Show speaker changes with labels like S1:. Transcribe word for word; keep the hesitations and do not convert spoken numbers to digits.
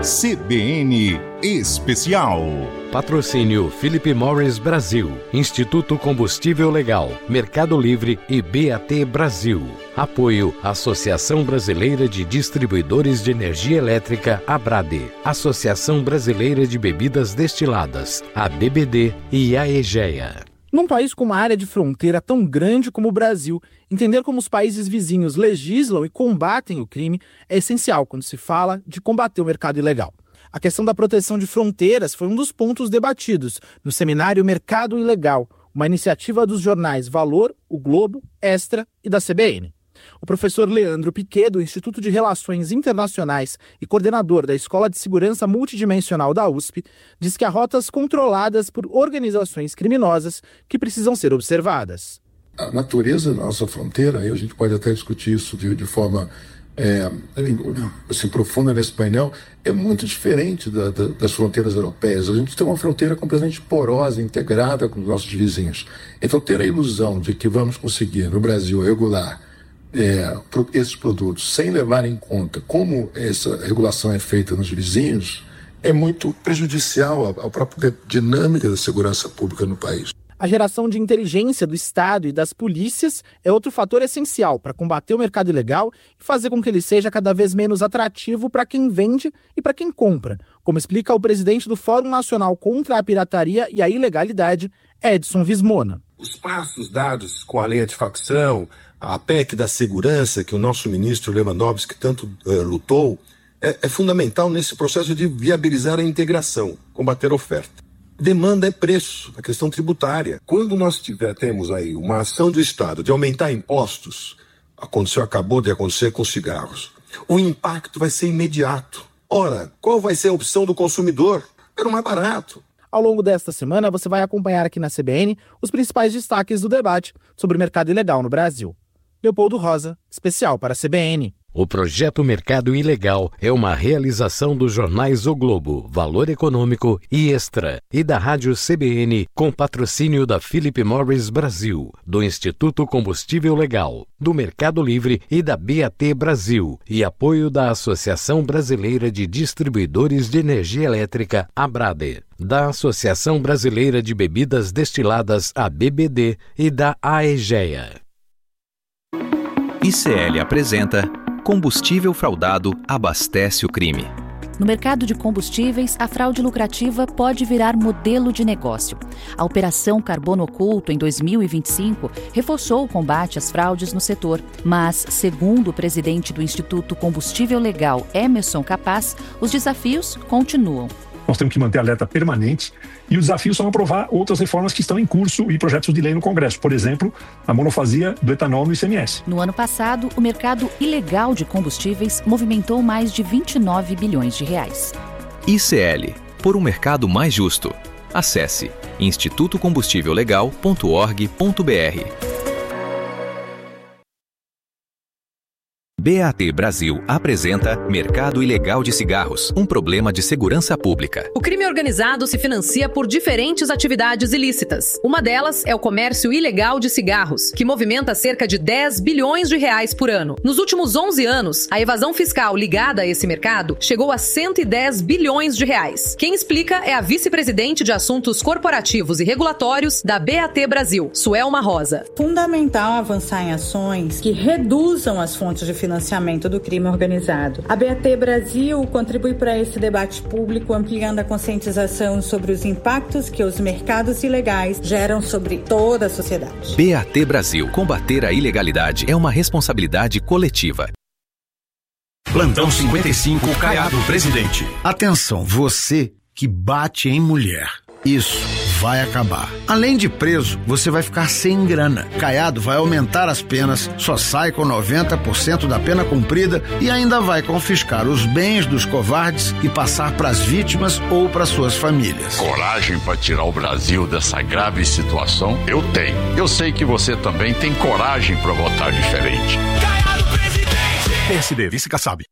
S1: C B N Especial.
S2: Patrocínio Philip Morris Brasil, Instituto Combustível Legal, Mercado Livre e B A T Brasil. Apoio Associação Brasileira de Distribuidores de Energia Elétrica, ABRADE, Associação Brasileira de Bebidas Destiladas, a B B D e a EGEA.
S3: Num país com uma área de fronteira tão grande como o Brasil, entender como os países vizinhos legislam e combatem o crime é essencial quando se fala de combater o mercado ilegal. A questão da proteção de fronteiras foi um dos pontos debatidos no seminário Mercado Ilegal, uma iniciativa dos jornais Valor, O Globo, Extra e da C B N. O professor Leandro Piquet, do Instituto de Relações Internacionais e coordenador da Escola de Segurança Multidimensional da U S P, diz que há rotas controladas por organizações criminosas que precisam ser observadas.
S4: A natureza da nossa fronteira, aí a gente pode até discutir isso de, de forma é, assim, profunda nesse painel, é muito diferente da, da, das fronteiras europeias. A gente tem uma fronteira completamente porosa, integrada com os nossos vizinhos. Então ter a ilusão de que vamos conseguir no Brasil regular É, esses produtos sem levar em conta como essa regulação é feita nos vizinhos é muito prejudicial à, à própria dinâmica da segurança pública no país.
S3: A geração de inteligência do Estado e das polícias é outro fator essencial para combater o mercado ilegal e fazer com que ele seja cada vez menos atrativo para quem vende e para quem compra, como explica o presidente do Fórum Nacional contra a Pirataria e a Ilegalidade, Edson Vismona.
S5: Os passos dados com a lei antifacção, a P E C da segurança, que o nosso ministro Lewandowski tanto uh, lutou, é, é fundamental nesse processo de viabilizar a integração, combater a oferta. Demanda é preço, a questão tributária. Quando nós tiver, temos aí uma ação do Estado de aumentar impostos, aconteceu, acabou de acontecer com cigarros, o impacto vai ser imediato. Ora, qual vai ser a opção do consumidor? Era mais barato.
S3: Ao longo desta semana, você vai acompanhar aqui na C B N os principais destaques do debate sobre o mercado ilegal no Brasil. Leopoldo Rosa, especial para a C B N.
S2: O projeto Mercado Ilegal é uma realização dos jornais O Globo, Valor Econômico e Extra, e da Rádio C B N, com patrocínio da Philip Morris Brasil, do Instituto Combustível Legal, do Mercado Livre e da B A T Brasil, e apoio da Associação Brasileira de Distribuidores de Energia Elétrica, ABRADE, da Associação Brasileira de Bebidas Destiladas, a B B D, e da AEGEA.
S6: I C L apresenta Combustível fraudado abastece o crime.
S7: No mercado de combustíveis, a fraude lucrativa pode virar modelo de negócio. A Operação Carbono Oculto, em dois mil e vinte e cinco, reforçou o combate às fraudes no setor. Mas, segundo o presidente do Instituto Combustível Legal, Emerson Capaz, os desafios continuam.
S8: Nós temos que manter alerta permanente e os desafios são aprovar outras reformas que estão em curso e projetos de lei no Congresso. Por exemplo, a monofasia do etanol no I C M S.
S7: No ano passado, o mercado ilegal de combustíveis movimentou mais de vinte e nove bilhões de reais.
S6: I C L, por um mercado mais justo. Acesse instituto combustível legal ponto org ponto br. B A T Brasil apresenta Mercado Ilegal de Cigarros, um problema de segurança pública.
S9: O crime organizado se financia por diferentes atividades ilícitas. Uma delas é o comércio ilegal de cigarros, que movimenta cerca de dez bilhões de reais por ano. Nos últimos onze anos, a evasão fiscal ligada a esse mercado chegou a cento e dez bilhões de reais. Quem explica é a vice-presidente de Assuntos Corporativos e Regulatórios da B A T Brasil, Suelma Rosa.
S10: Fundamental avançar em ações que reduzam as fontes de financiamento financiamento do crime organizado. A B A T Brasil contribui para esse debate público, ampliando a conscientização sobre os impactos que os mercados ilegais geram sobre toda a sociedade.
S6: B A T Brasil. Combater a ilegalidade é uma responsabilidade coletiva.
S11: Plantão cinquenta e cinco, Caiado, presidente.
S12: Atenção, você que bate em mulher. Isso vai acabar. Além de preso, você vai ficar sem grana. Caiado vai aumentar as penas, só sai com noventa por cento da pena cumprida e ainda vai confiscar os bens dos covardes e passar para as vítimas ou para suas famílias.
S13: Coragem para tirar o Brasil dessa grave situação? Eu tenho. Eu sei que você também tem coragem para votar diferente.
S11: Caiado, presidente! P S D, vice-Kassab.